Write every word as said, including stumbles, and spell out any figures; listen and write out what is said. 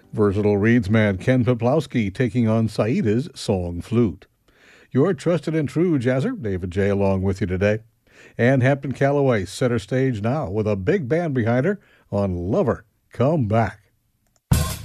Versatile reeds man Ken Peplowski taking on Saida's Song Flute. Your trusted and true jazzer, David J., along with you today. And Hampton Calloway center stage now with a big band behind her on Lover Come Back.